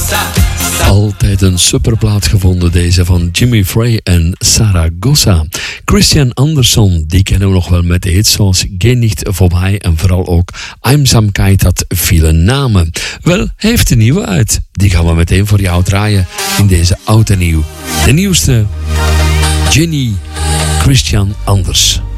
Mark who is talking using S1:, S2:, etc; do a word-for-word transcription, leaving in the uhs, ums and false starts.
S1: Altijd een superplaat gevonden, deze van Jimmy Frey en Saragossa. Christian Andersson, die kennen we nog wel met de hits zoals Geh nicht vorbei en vooral ook Einsamkeit had viele namen. Wel, hij heeft een nieuwe uit. Die gaan we meteen voor jou draaien in deze oud en nieuw. De nieuwste, Jenny Christian Anders.